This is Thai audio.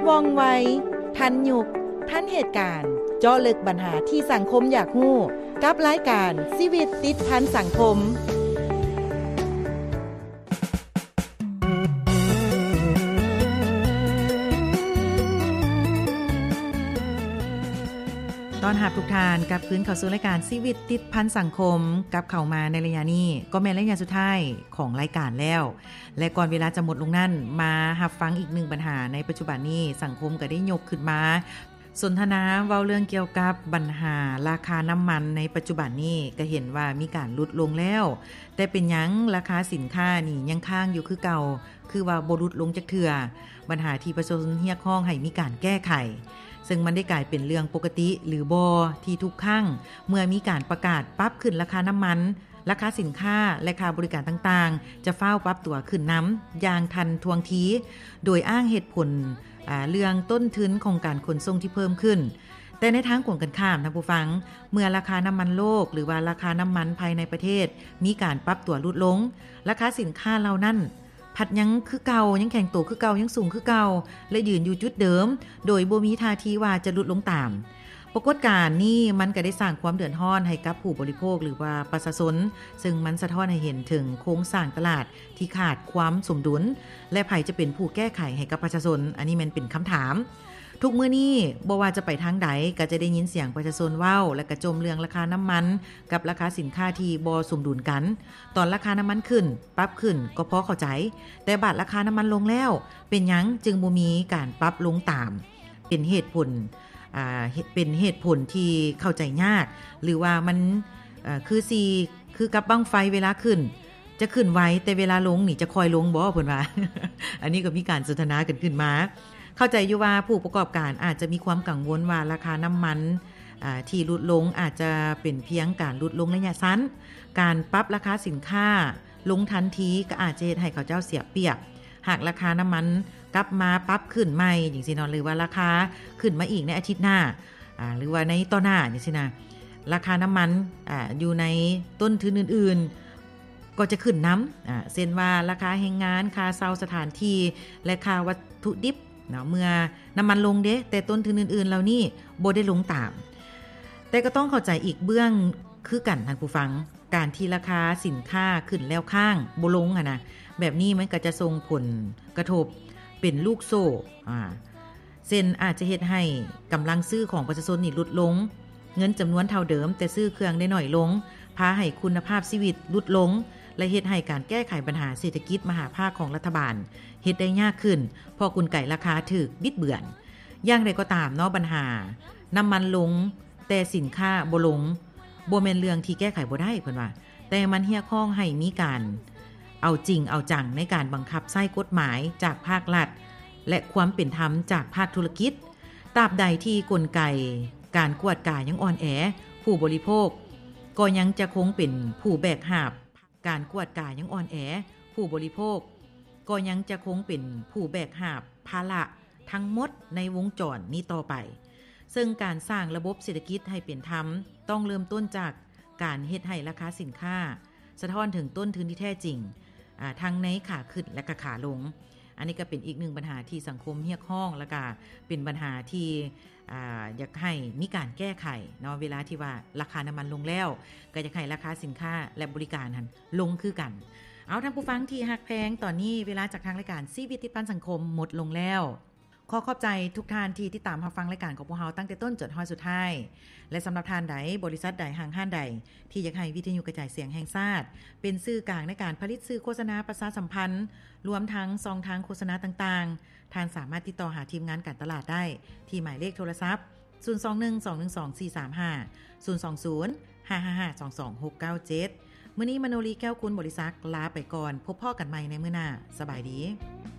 ว่องไวทันยุคทันเหตุการณ์เจาะลึกปัญหาที่สังคมอยากรู้กับรายการชีวิตติดพันสังคมตอนรับทุกท่านกับคืนเข้าสู่รายการชีวิตติดพันสังคมกับเข้ามาในระยะนี้ก็แม่นระยะสุดท้ายของรายการแล้วและก่อนเวลาจะหมดลงนั้นมารับฟังอีกหนึ่งปัญหาในปัจจุบันนี้สังคมก็ได้ยกขึ้นมาสนทนาเว้าเรื่องเกี่ยวกับปัญหาราคาน้ำมันในปัจจุบันนี้ก็เห็นว่ามีการลดลงแล้วแต่เป็นหยังราคาสินค้านี่ยังค้างอยู่คือเก่าคือว่าบ่ลดลงจักเทื่อปัญหาที่ประชาชนเรียกร้องให้มีการแก้ไขซึ่งมันได้กลายเป็นเรื่องปกติหรือบ่ที่ทุกครั้งเมื่อมีการประกาศปรับขึ้นราคาน้ำมันราคาสินค้าและค่าบริการต่างๆจะเฝ้าปรับตัวขึ้นน้ำอย่างทันทวงทีโดยอ้างเหตุผลเรื่องต้นทุนของการขนส่งที่เพิ่มขึ้นแต่ในทางกกันข้ามท่านผู้ฟังเมื่อราคาน้ำมันโลกหรือว่าราคาน้ำมันภายในประเทศมีการปรับตัวลดลงราคาสินค้าเหล่านั้นผัดยังคือเก่ายังแข็งตัวคือเก่ายังสูงคือเก่าและยืนอยู่จุดเดิมโดยบ่มีท่าทีว่าจะลดลงตามปรากฏการณ์นี้มันก็ได้สร้างความเดือดร้อนให้กับผู้บริโภคหรือว่าประชาชนซึ่งมันสะท้อนให้เห็นถึงโครงสร้างตลาดที่ขาดความสมดุลและไผจะเป็นผู้แก้ไขให้กับประชาชนอันนี้มันเป็นคำถามทุกมื้อนี้บ่ว่าจะไปทางใดก็จะได้ยินเสียงประชาชนเว้าและก็จมเรื่องราคาน้ำมันกับราคาสินค้าที่บ่สมดุลกันตอนราคาน้ำมันขึ้นปรับขึ้นก็พอเข้าใจแต่บัดราคาน้ำมันลงแล้วเป็นหยังจึงบ่มีการปรับลงตามเป็นเหตุผลที่เข้าใจยากหรือว่ามันคือกับบั้งไฟเวลาขึ้นจะขึ้นไวแต่เวลาลงนี่จะคอยลงบ่เพิ่นว่า อันนี้ก็มีการสนทนากันขึ้นมาเข้าใจอยู่ว่าผู้ประกอบการอาจจะมีความกังวลว่าราคาน้ำมันที่ลดลงอาจจะเป็นเพียงการลดลงระยะสั้นการปรับราคาสินค้าลงทันทีก็อาจจะเฮ็ดให้เขาเจ้าเสียเปรียบหากราคาน้ำมันกลับมาปรับขึ้นใหม่อย่างซี่เนาะหรือว่าราคาขึ้นมาอีกในอาทิตย์หน้าหรือว่าในต่อหน้าอย่างซี่นะราคาน้ำมันอยู่ในต้นทุนอื่นๆก็จะขึ้นน้ำเช่นว่าราคาแรงงานค่าเช่าสถานที่และค่าวัตถุดิบเนาะเมื่อน้ำมันลงเด้แต่ต้นทุนอื่นๆเหล่านี้บ่ได้ลงตามแต่ก็ต้องเข้าใจอีกเบื้องคือกันท่านผู้ฟังการที่ราคาสินค้าขึ้นแล้วข้างบ่ลงนะแบบนี้มันก็จะส่งผลกระทบเป็นลูกโซ่เช่นอาจจะเฮ็ดให้กำลังซื้อของประชาชนนี่ลดลงเงินจำนวนเท่าเดิมแต่ซื้อเครื่องได้น้อยลงพาให้คุณภาพชีวิตลดลงและเฮ็ดให้การแก้ไขปัญหาเศรษฐกิจมหาภาคของรัฐบาลเฮ็ดได้ยากขึ้นเพราะกลไกราคาถูกบิดเบือนอย่างไรก็ตามเนาะปัญหาน้ำมันลงแต่สินค้าบ่ลงบ่แม่นเรื่องที่แก้ไขบ่ได้เพิ่นว่าแต่มันเรียกร้องให้มีการเอาจริงเอาจังในการบังคับใช้กฎหมายจากภาครัฐและความเป็นธรรมจากภาคธุรกิจตราบใดที่กลไกการกวดกายังอ่อนแอผู้บริโภคก็ยังจะคงเป็นผู้แบกหาบการกวดกายังอ่อนแอผู้บริโภคก็ยังจะคงเป็นผู้แบกหาบภาระทั้งหมดในวงจรนี้ต่อไปซึ่งการสร้างระบบเศรษฐกิจให้เป็นธรรมต้องเริ่มต้นจากการเฮ็ดให้ราคาสินค้าสะท้อนถึงต้นทุนที่แท้จริงทั้งในขาขึ้นและก็ขาลงอันนี้ก็เป็นอีกหนึ่งปัญหาที่สังคมเรียกร้องและก็เป็นปัญหาที่อยากให้มีการแก้ไขเนาะเวลาที่ว่าราคาน้ำมันลงแล้วก็อยากให้ราคาสินค้าและบริการหันลงคือกันเอาท่านผู้ฟังที่ฮักแพงตอนนี้เวลาจากทางรายการชีวิตติดพันสังคมหมดลงแล้วขอขอบใจทุกท่านที่ติดตามรับฟังรายการของพวกเราตั้งแต่ต้นจนฮอดสุดท้ายและสำหรับท่านใดบริษัทใดห้างห้านใดที่อยากให้วิทยุกระจายเสียงแห่งชาติเป็นสื่อกลางในการผลิตสื่อโฆษณาประชาสัมพันธ์รวมทั้งช่องทางโฆษณาต่างๆท่านสามารถติดต่อหาทีมงานการตลาดได้ที่หมายเลขโทรศัพท์021-212-435 020-555-22697มื้อนี้มโนรีแก้วคุณบริษัทลาไปก่อนพบพ่อกันใหม่ในมื้อหน้าสบายดี